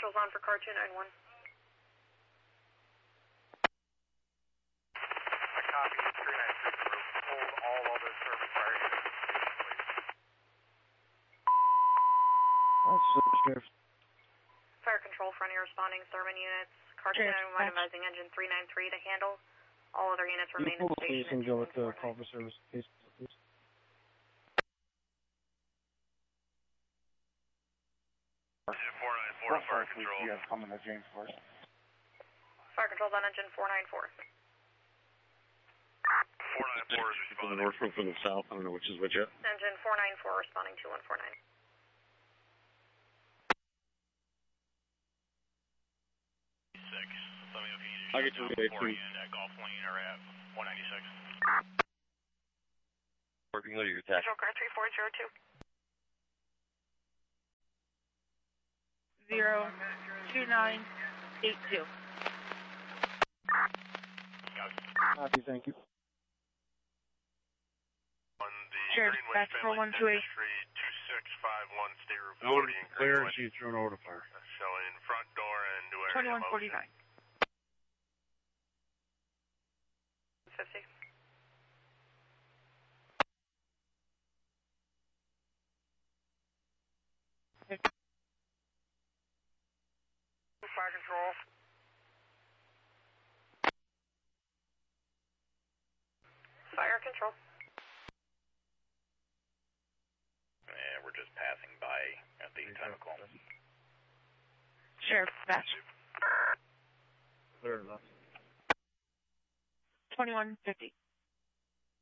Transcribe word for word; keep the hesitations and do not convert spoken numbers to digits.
Control's on for car two nine one. I copy three nine three crew. Hold all other service fire units. That's so Sheriff. Fire Control, Frontier responding, Thurman units. Car two nine one advising engine three nine three to handle. All other units remain in station. Please go with the call for service, please. please. four nine four, Fire Control. You guys coming to James first. Fire Control's on engine four nine four. four nine four is responding. From the north or from the south, I don't know which is which yet. Engine four nine four responding two one four nine. Six. Let me know if you need I get to the four unit at Golf Lane or at one ninety-six. Working leader, your attack. Control car three four zero two. Zero two nine eight two. Copy, thank you. On the Sheriff, Greenwich that's four one two eight. Street two six five one State Route Order forty in clear, Greenwich. she's thrown over to fire. Showing front door and door area Twenty-one motion. forty-nine. fifty. Fire Control. Fire Control. Yeah, we're just passing by at the time of call. Sheriff, dispatch. Clear enough. Twenty-one fifty.